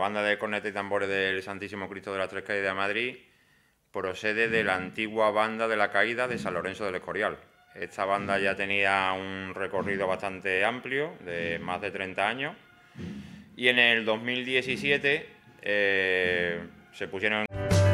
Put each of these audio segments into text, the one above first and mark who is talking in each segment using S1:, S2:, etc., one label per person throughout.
S1: banda de cornetas y tambores del Santísimo Cristo de las Tres Caídas de Madrid procede de la antigua banda de la Caída de San Lorenzo del Escorial. Esta banda ya tenía un recorrido bastante amplio, de más de 30 años, y en el 2017 se pusieron...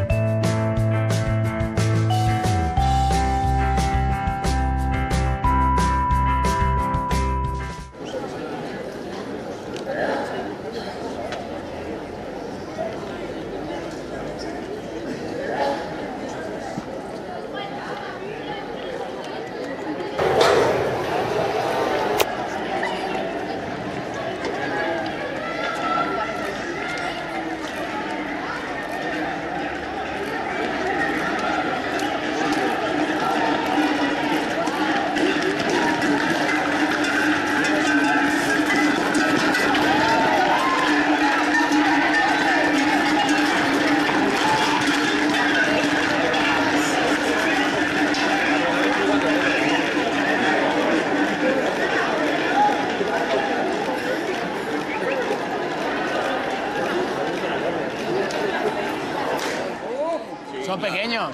S2: Son pequeños.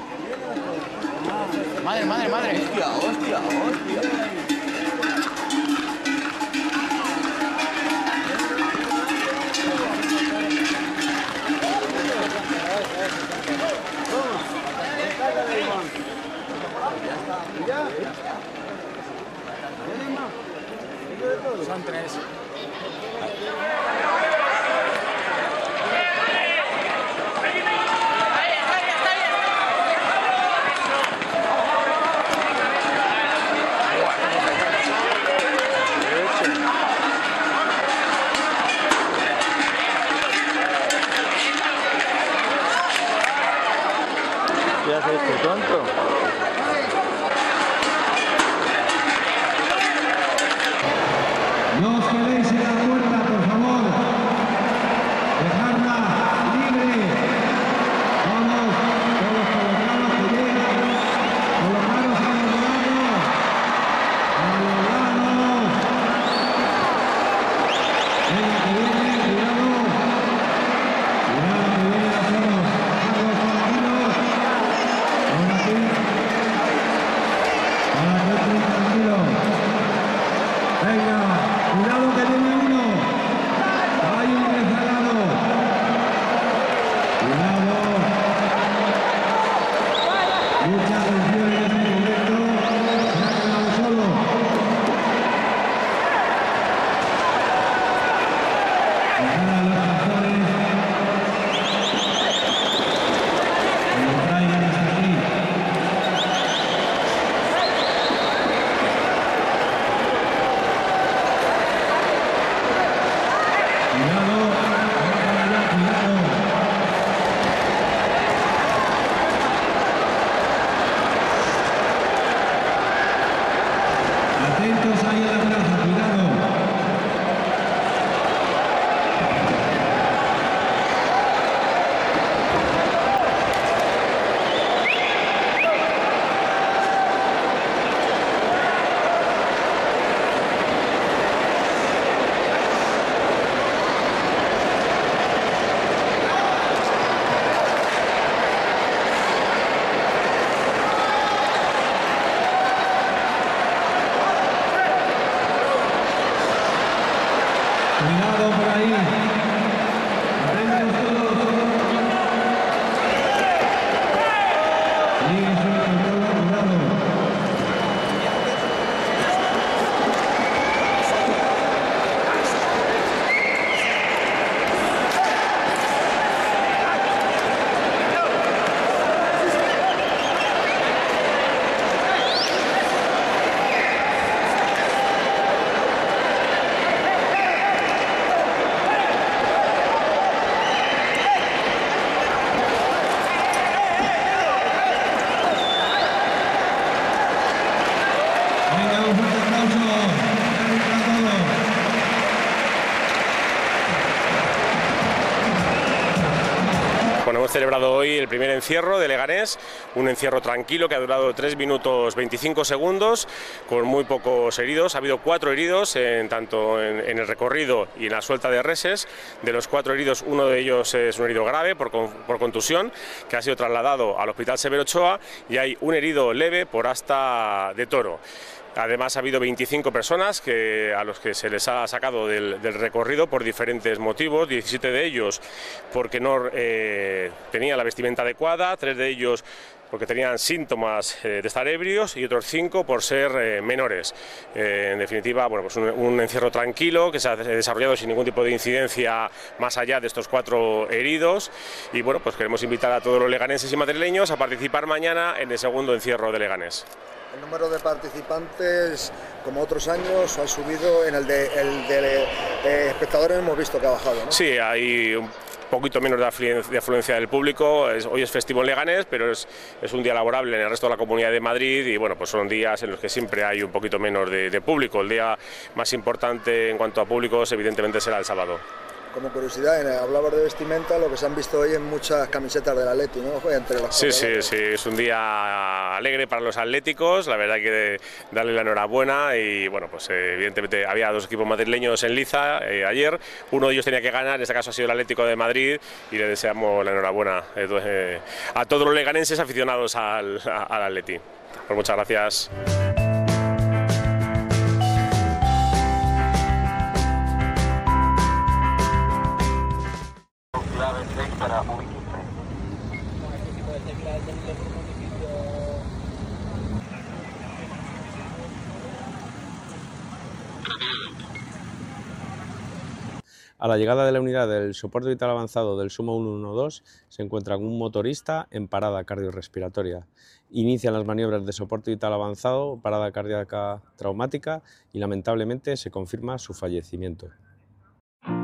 S2: Madre, madre, madre.
S3: Hostia, hostia, hostia.
S2: Son tres.
S3: ¿Qué hace este tonto?
S4: No os quedéis en la puerta, por favor. Dejadla libre. Vamos, todos colocados que llegan. Colocaros a los lados. A los lados. Venga, que viene, cuidado. Cuidado, que vienen a todos. Vamos, tranquilos. Ahora aquí. Ahora aquí, tranquilos. Venga, cuidado que viene uno. Hay un rezagado. Cuidado. Mucha atención en este momento. Se ha quedado solo. Dejad a los pastores que lo traigan hasta aquí. Cuidado, vamos para allá, cuidado. Atentos ahí a la plaza, cuidado. Cuidado por ahí. Atentos todos. Sigue suelto todo, cuidado.
S5: hemos celebrado hoy el primer encierro de Leganés, un encierro tranquilo que ha durado 3 minutos 25 segundos, con muy pocos heridos. Ha habido 4 heridos, tanto en el recorrido y en la suelta de reses. De los 4 heridos, uno de ellos es un herido grave por contusión, que ha sido trasladado al Hospital Severo Ochoa, y hay un herido leve por asta de toro. Además ha habido 25 personas a los que se les ha sacado del recorrido por diferentes motivos, 17 de ellos porque no tenían la vestimenta adecuada, 3 de ellos porque tenían síntomas de estar ebrios y otros 5 por ser menores. En definitiva, bueno, pues un encierro tranquilo que se ha desarrollado sin ningún tipo de incidencia más allá de estos 4 heridos, y bueno, pues queremos invitar a todos los leganenses y madrileños a participar mañana en el segundo encierro de Leganés.
S6: El número de participantes, como otros años, ha subido. En el de espectadores hemos visto que ha bajado, ¿no? Sí, hay un poquito menos de afluencia del público. Hoy es festivo en Leganés, pero es un día laborable en el resto de la Comunidad de Madrid, y bueno, pues son días en los que siempre hay un poquito menos de público. El día más importante en cuanto a públicos evidentemente será el sábado. Como curiosidad, hablabas de vestimenta, lo que se han visto hoy en muchas camisetas del Atleti, ¿no? Entre los sí, es un día alegre para los atléticos, la verdad hay que darle la enhorabuena, y bueno, pues evidentemente había 2 equipos madrileños en liza ayer, uno de ellos tenía que ganar, en este caso ha sido el Atlético de Madrid, y le deseamos la enhorabuena a todos los leganenses aficionados al Atleti. Pues muchas gracias.
S7: A la llegada de la unidad del soporte vital avanzado del SUMA 112 se encuentra un motorista en parada cardiorrespiratoria. Inician las maniobras de soporte vital avanzado, parada cardíaca traumática, y lamentablemente se confirma su fallecimiento.